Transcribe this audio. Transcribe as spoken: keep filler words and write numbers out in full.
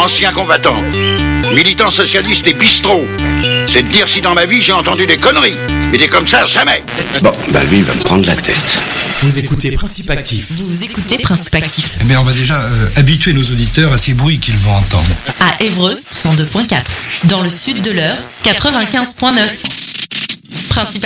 ancien combattant, militant socialiste et bistrot. C'est de dire si dans ma vie j'ai entendu des conneries. Mais des comme ça, jamais. Bon, bah lui, il va me prendre la tête. Vous écoutez Principe Actif. Vous écoutez Principe Actif. Eh bien, on va déjà euh, habituer nos auditeurs à ces bruits qu'ils vont entendre. À Évreux, cent deux virgule quatre. Dans le sud de l'Eure, quatre-vingt-quinze virgule neuf. Principe